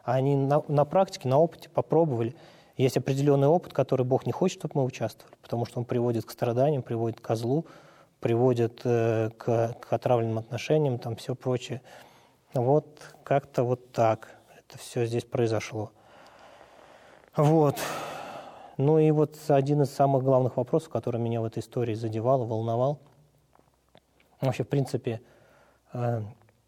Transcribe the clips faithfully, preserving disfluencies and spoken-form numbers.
Они на, на практике, на опыте попробовали. Есть определенный опыт, который Бог не хочет, чтобы мы участвовали, потому что он приводит к страданиям, приводит к злу, приводит э, к, к отравленным отношениям, там все прочее. Вот как-то вот так это все здесь произошло. Вот. Ну и вот один из самых главных вопросов, который меня в этой истории задевал, волновал. Вообще, в принципе, э,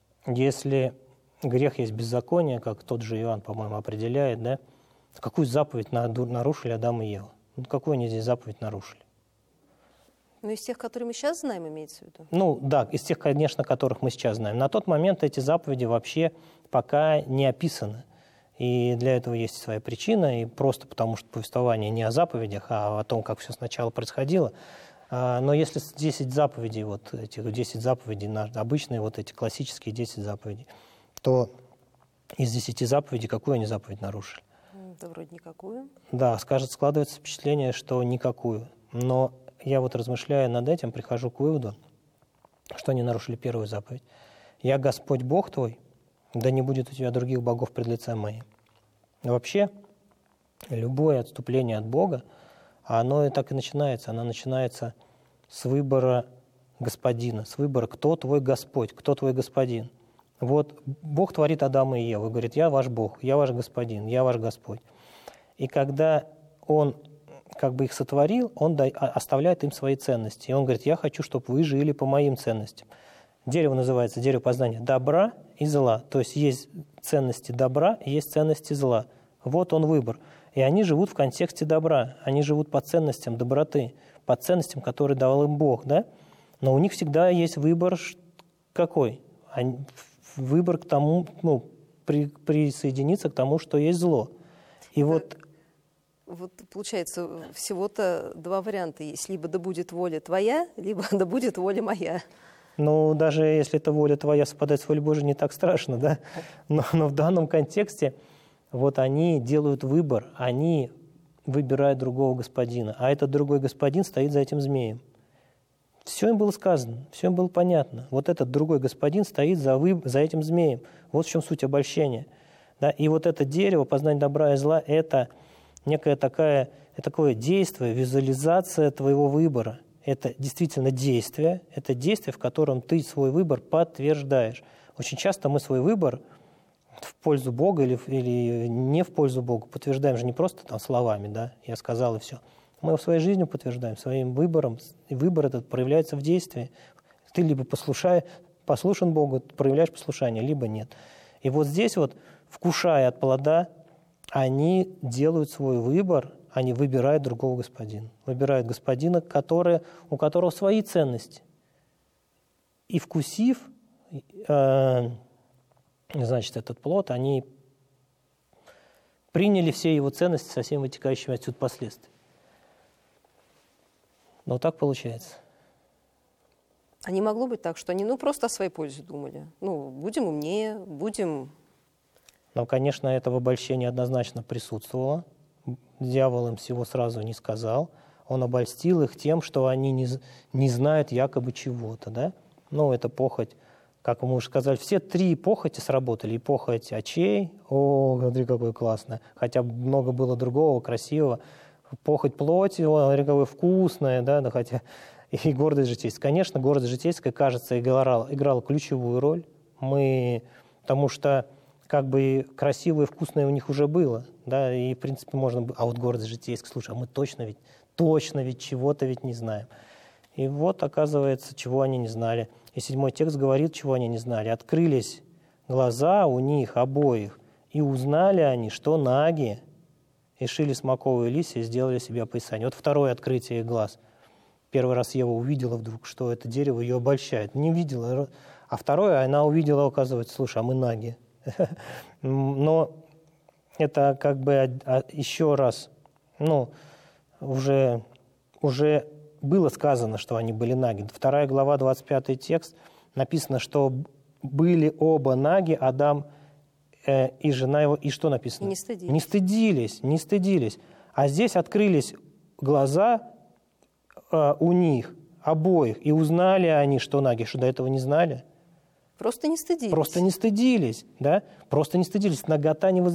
если грех есть беззаконие, как тот же Иоанн, по-моему, определяет, да, какую заповедь нарушили Адам и Ева? Ну, какую они здесь заповедь нарушили? Ну, из тех, которые мы сейчас знаем, имеется в виду? Ну, да, из тех, конечно, которых мы сейчас знаем. На тот момент эти заповеди вообще пока не описаны. И для этого есть своя причина, и просто потому, что повествование не о заповедях, а о том, как все сначала происходило. Но если десять заповедей, вот этих десять заповедей, обычные вот эти классические десять заповедей, то из десяти заповедей какую они заповедь нарушили? Да вроде никакую. Да, скажет, складывается впечатление, что никакую. Но я вот размышляя над этим, прихожу к выводу, что они нарушили первую заповедь. «Я Господь Бог твой, да не будет у тебя других богов пред лицем моим». Вообще, любое отступление от Бога, оно и так и начинается. Оно начинается с выбора господина, с выбора, кто твой Господь, кто твой господин. Вот Бог творит Адама и Еву, говорит: я ваш Бог, я ваш господин, я ваш Господь. И когда Он как бы их сотворил, Он оставляет им свои ценности. И Он говорит: я хочу, чтобы вы жили по моим ценностям. Дерево называется дерево познания добра и зла. То есть есть ценности добра и есть ценности зла. Вот он выбор. И они живут в контексте добра. Они живут по ценностям доброты, по ценностям, которые дал им Бог. Да? Но у них всегда есть выбор какой? Они, выбор к тому, ну, при, присоединиться к тому, что есть зло. И да. вот... Вот получается, всего-то два варианта есть. Либо да будет воля твоя, либо да будет воля моя. Ну, даже если эта воля твоя совпадает с волей Божией, не так страшно, да? Но, но в данном контексте вот они делают выбор, они выбирают другого господина, а этот другой господин стоит за этим змеем. Все им было сказано, все им было понятно. Вот этот другой господин стоит за, вы, за этим змеем. Вот в чем суть обольщения. Да? И вот это дерево, познание добра и зла, это некое такое, это такое действие, визуализация твоего выбора. Это действительно действие, это действие, в котором ты свой выбор подтверждаешь. Очень часто мы свой выбор в пользу Бога или, или не в пользу Бога подтверждаем же не просто там словами, да, я сказал и все. Мы его своей жизнью подтверждаем, своим выбором, и выбор этот проявляется в действии. Ты либо послушай, послушан Богу, проявляешь послушание, либо нет. И вот здесь вот, вкушая от плода, они делают свой выбор, они выбирают другого господина. Выбирают господина, который, у которого свои ценности. И вкусив, э, значит, этот плод, они приняли все его ценности со всеми вытекающими отсюда последствиями. Но так получается. А не могло быть так, что они ну, просто о своей пользе думали? Ну, будем умнее, будем... Но, конечно, это в обольщении однозначно присутствовало. Дьявол им всего сразу не сказал. Он обольстил их тем, что они не, не знают якобы чего-то. Да? Ну, это похоть, как мы уже сказали, все три похоти сработали. И похоть очей, о, смотри, какое классное. Хотя много было другого, красивого. Похоть плоти, о, смотри, какое вкусное, да, да, хотя и гордость житейская. Конечно, гордость житейская, кажется, играла, играла ключевую роль. Мы, потому что как бы красивое и вкусное у них уже было, да, и, в принципе, можно было... А вот гордость житейская, слушай, а мы точно ведь, точно ведь чего-то ведь не знаем. И вот, оказывается, чего они не знали. И седьмой текст говорит, чего они не знали. Открылись глаза у них обоих, и узнали они, что наги, и шили смоковые листья, и сделали себе опоясание. Вот второе открытие их глаз. Первый раз Ева увидела вдруг, что это дерево ее обольщает. Не видела. А второе, она увидела, оказывается, слушай, а мы наги. Но это как бы еще раз, ну, уже, уже было сказано, что они были наги. Вторая глава, двадцать пятый текст, написано, что были оба наги, Адам э, и жена его, и что написано? И не стыдились. Не стыдились, не стыдились. А здесь открылись глаза э, у них обоих, и узнали они, что наги, что до этого не знали. Просто не стыдились. Просто не стыдились, да? Просто не стыдились. Нагота не воз...